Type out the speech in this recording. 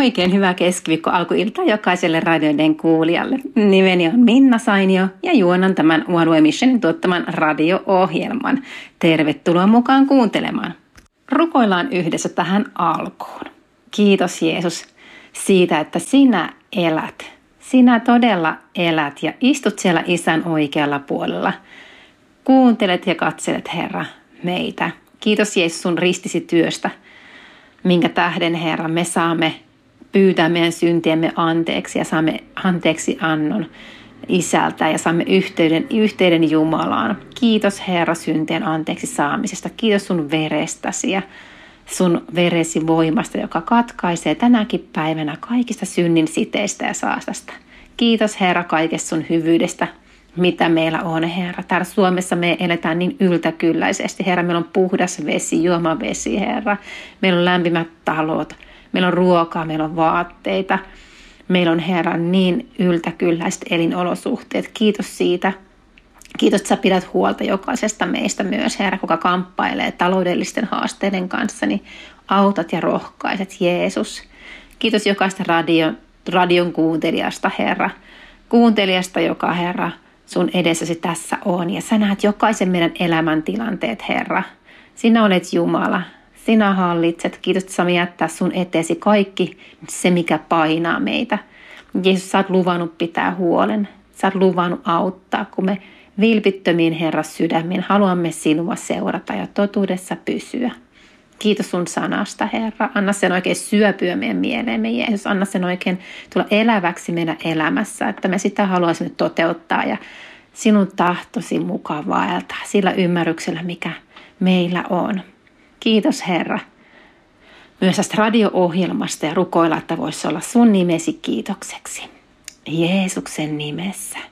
Oikein hyvää keskiviikko alkuiltaa jokaiselle radioiden kuulijalle. Nimeni on Minna Sainio ja juonan tämän One Way Missionin tuottaman radio-ohjelman. Tervetuloa mukaan kuuntelemaan. Rukoillaan yhdessä tähän alkuun. Kiitos Jeesus siitä, että sinä elät. Sinä todella elät ja istut siellä Isän oikealla puolella. Kuuntelet ja katselet, Herra, meitä. Kiitos Jeesus sun ristisi työstä, minkä tähden, Herra, me saamme pyytää meidän syntiemme anteeksi ja saamme anteeksi annon Isältä ja saamme yhteyden Jumalaan. Kiitos Herra syntien anteeksi saamisesta. Kiitos sun verestäsi ja sun veresi voimasta, joka katkaisee tänäkin päivänä kaikista synnin siteistä ja saastasta. Kiitos Herra kaikesta sun hyvyydestä, mitä meillä on, Herra. Täällä Suomessa me eletään niin yltäkylläisesti. Herra, meillä on puhdas vesi, juomavesi, Herra. Meillä on lämpimät talot, meillä on ruokaa, meillä on vaatteita. Meillä on, Herra, niin yltäkylläiset elinolosuhteet. Kiitos siitä. Kiitos, että sä pidät huolta jokaisesta meistä myös, Herra, kuka kamppailee taloudellisten haasteiden kanssa. Niin autat ja rohkaiset, Jeesus. Kiitos jokaista radion kuuntelijasta, Herra. Kuuntelijasta, joka, Herra, sun edessäsi tässä on. Ja sä näet jokaisen meidän elämäntilanteet, Herra. Sinä olet Jumala. Sinä hallitset. Kiitos, että saamme jättää sun eteesi kaikki se, mikä painaa meitä. Jeesus, sä oot luvannut pitää huolen. Sä oot luvannut auttaa, kun me vilpittömiin, Herra, sydämin haluamme sinua seurata ja totuudessa pysyä. Kiitos sun sanasta, Herra. Anna sen oikein syöpyä meidän mieleemme, Jeesus. Anna sen oikein tulla eläväksi meidän elämässä, että me sitä haluaisimme toteuttaa ja sinun tahtosi mukaan vaeltaa sillä ymmärryksellä, mikä meillä on. Kiitos, Herra, myös tästä radio-ohjelmasta ja rukoilla, että voisi olla sun nimesi kiitokseksi. Jeesuksen nimessä.